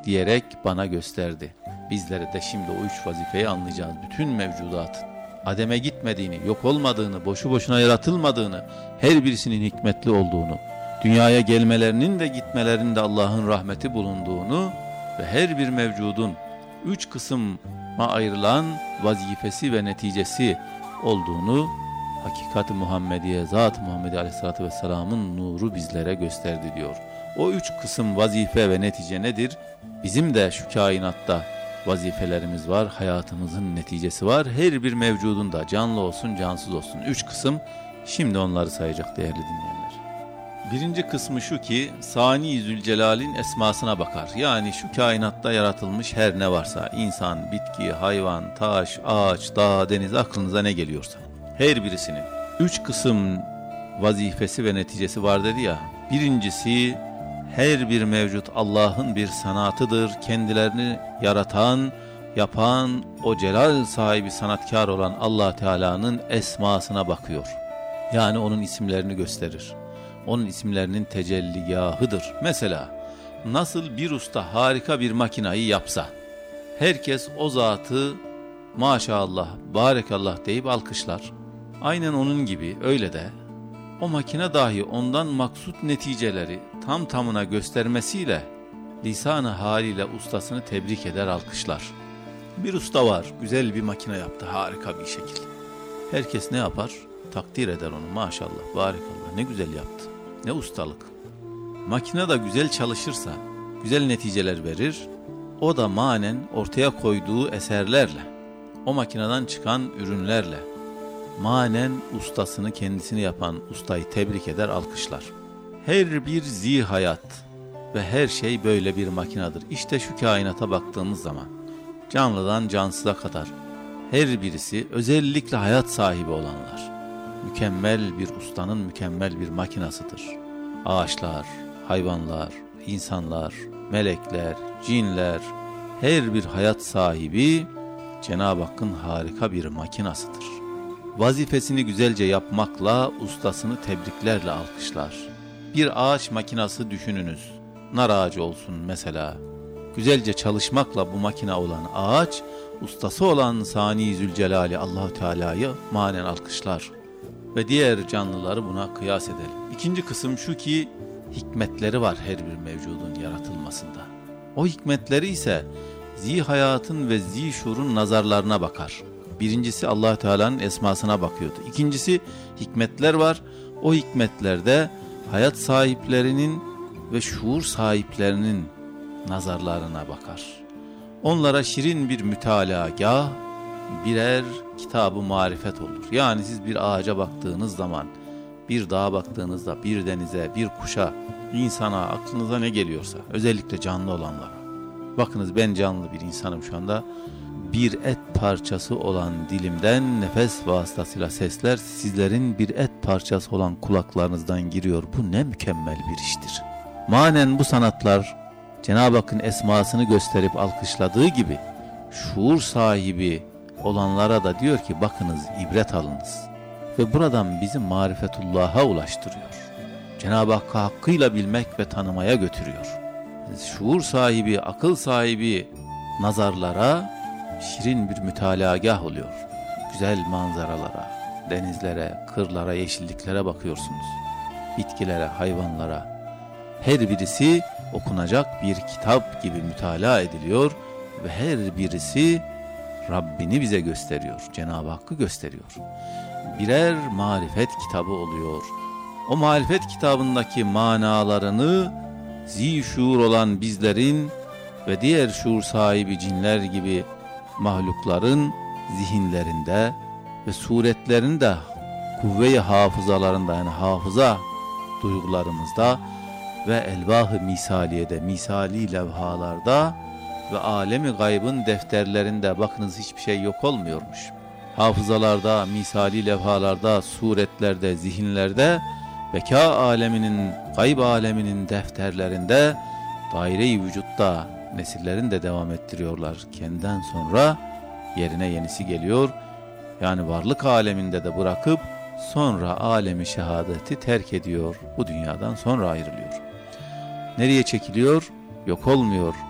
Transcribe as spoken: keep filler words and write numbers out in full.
diyerek bana gösterdi. Bizlere de şimdi o üç vazifeyi anlayacağız. Bütün mevcudatın ademe gitmediğini, yok olmadığını, boşu boşuna yaratılmadığını, her birisinin hikmetli olduğunu, dünyaya gelmelerinin ve gitmelerinde Allah'ın rahmeti bulunduğunu ve her bir mevcudun üç kısma ayrılan vazifesi ve neticesi olduğunu hakikat-ı Muhammediye, Zat-ı Muhammedi Aleyhisselatü Vesselam'ın nuru bizlere gösterdi diyor. O üç kısım vazife ve netice nedir? Bizim de şu kainatta vazifelerimiz var, hayatımızın neticesi var. Her bir mevcudun da canlı olsun, cansız olsun. Üç kısım, şimdi onları sayacak değerli dinleyenler. Birinci kısmı şu ki, Sani Zülcelal'in esmasına bakar. Yani şu kainatta yaratılmış her ne varsa, insan, bitki, hayvan, taş, ağaç, dağ, deniz, aklınıza ne geliyorsa, her birisinin üç kısım vazifesi ve neticesi var dedi ya. Birincisi, her bir mevcut Allah'ın bir sanatıdır. Kendilerini yaratan, yapan, o celal sahibi sanatkar olan Allah Teala'nın esmasına bakıyor. Yani onun isimlerini gösterir. Onun isimlerinin tecelligahıdır. Mesela nasıl bir usta harika bir makinayı yapsa, herkes o zatı maşallah, barekallah deyip alkışlar. Aynen onun gibi öyle de o makine dahi ondan maksut neticeleri tam tamına göstermesiyle lisan-ı haliyle ustasını tebrik eder, alkışlar. Bir usta var, güzel bir makine yaptı, harika bir şekil. Herkes ne yapar? Takdir eder onu, maşallah, barekallah, ne güzel yaptı, ne ustalık. Makine da güzel çalışırsa güzel neticeler verir, o da manen ortaya koyduğu eserlerle, o makineden çıkan ürünlerle manen ustasını, kendisini yapan ustayı tebrik eder, alkışlar. Her bir zihayat ve her şey böyle bir makinedir. İşte şu kainata baktığımız zaman canlıdan cansıza kadar her birisi, özellikle hayat sahibi olanlar, mükemmel bir ustanın mükemmel bir makinasıdır. Ağaçlar, hayvanlar, insanlar, melekler, cinler, her bir hayat sahibi Cenab-ı Hakk'ın harika bir makinasıdır. Vazifesini güzelce yapmakla ustasını tebriklerle alkışlar. Bir ağaç makinası düşününüz. Nar ağacı olsun mesela. Güzelce çalışmakla bu makine olan ağaç, ustası olan Sani Zülcelal'i Allah-u Teala'yı manen alkışlar. Ve diğer canlıları buna kıyas edelim. İkinci kısım şu ki, hikmetleri var her bir mevcudun yaratılmasında. O hikmetleri ise zihayatın ve zişurun nazarlarına bakar. Birincisi Allah Teala'nın esmasına bakıyordu. İkincisi hikmetler var. O hikmetlerde hayat sahiplerinin ve şuur sahiplerinin nazarlarına bakar. Onlara şirin bir mütalagah, birer kitab-ı marifet olur. Yani siz bir ağaca baktığınız zaman, bir dağa baktığınızda, bir denize, bir kuşa, insana, aklınıza ne geliyorsa, özellikle canlı olanlara. Bakınız, ben canlı bir insanım şu anda. Bir et parçası olan dilimden nefes vasıtasıyla sesler sizlerin bir et parçası olan kulaklarınızdan giriyor. Bu ne mükemmel bir iştir. Manen bu sanatlar Cenab-ı Hakk'ın esmasını gösterip alkışladığı gibi şuur sahibi olanlara da diyor ki bakınız, ibret alınız. Ve buradan bizi marifetullah'a ulaştırıyor. Cenab-ı Hakk'ı hakkıyla bilmek ve tanımaya götürüyor. Şuur sahibi, akıl sahibi nazarlara şirin bir mütalagah oluyor. Güzel manzaralara, denizlere, kırlara, yeşilliklere bakıyorsunuz. Bitkilere, hayvanlara. Her birisi okunacak bir kitap gibi mütalaa ediliyor ve her birisi Rabbini bize gösteriyor. Cenab-ı Hakk'ı gösteriyor. Birer marifet kitabı oluyor. O marifet kitabındaki manalarını zişuur olan bizlerin ve diğer şuur sahibi cinler gibi mahlukların zihinlerinde ve suretlerinde, kuvve-i hafızalarında, yani hafıza duygularımızda ve elvah-ı misaliyede, misali levhalarda ve alemi gaybın defterlerinde, bakınız hiçbir şey yok olmuyormuş. Hafızalarda, misali levhalarda, suretlerde, zihinlerde, beka aleminin, gayb aleminin defterlerinde, daire-i vücutta nesillerin de devam ettiriyorlar. Kendinden sonra yerine yenisi geliyor. Yani varlık aleminde de bırakıp sonra alemi şehadeti terk ediyor. Bu dünyadan sonra ayrılıyor. Nereye çekiliyor? Yok olmuyor.